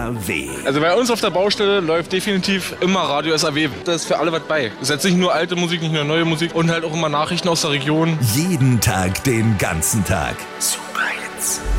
SAW. Also bei uns auf der Baustelle läuft definitiv immer Radio SAW. Da ist für alle was bei. Es ist jetzt nicht nur alte Musik, nicht nur neue Musik und halt auch immer Nachrichten aus der Region. Jeden Tag, den ganzen Tag. Super Hits.